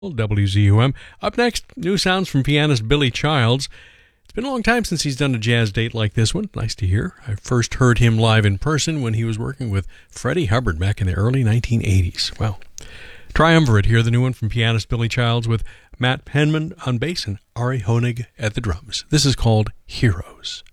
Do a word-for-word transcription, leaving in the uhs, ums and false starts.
W Z U M. Up next, new sounds from pianist Billy Childs. It's been a long time since he's done a jazz date like this one. Nice to hear. I first heard him live in person when he was working with Freddie Hubbard back in the early nineteen eighties. Well, Triumvirate here, the new one from pianist Billy Childs with Matt Penman on bass and Ari Honig at the drums. This is called Heroes.